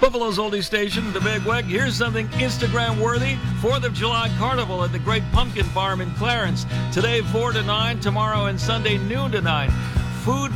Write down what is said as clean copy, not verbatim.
Buffalo's oldie station, the Big Wig. Here's something Instagram worthy. 4th of July Carnival at the Great Pumpkin Farm in Clarence. Today 4 to 9, tomorrow and Sunday noon to 9. Food